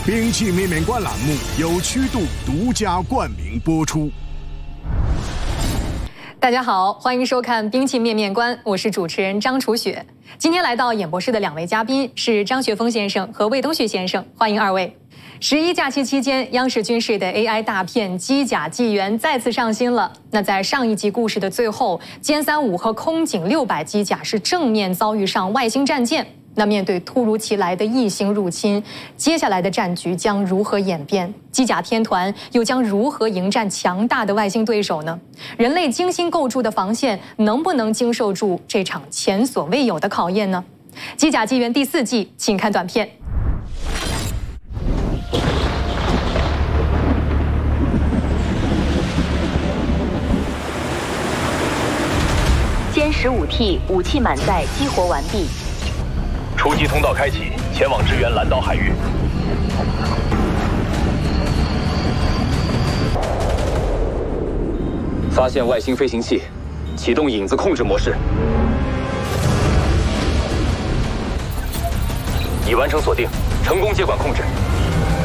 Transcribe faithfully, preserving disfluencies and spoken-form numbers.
兵器面面观栏目由曲度独家冠名播出。 大家好，欢迎收看《兵器面面观》，我是主持人张楚雪。今天来到演播室的两位嘉宾是张学峰先生和魏东旭先生，欢迎二位。十一假期期间，央视军事的 A I 大片《机甲纪元》再次上新了。那在上一集故事的最后，歼三五和空警六百机甲是正面遭遇上外星战舰。那面对突如其来的异星入侵，接下来的战局将如何演变？机甲天团又将如何迎战强大的外星对手呢？人类精心构筑的防线能不能经受住这场前所未有的考验呢？机甲纪元第四季，请看短片。 歼十五 T 武器满载，激活完毕。 出击通道开启，前往支援蓝岛海域。 发现外星飞行器，启动影子控制模式。已完成锁定，成功接管控制。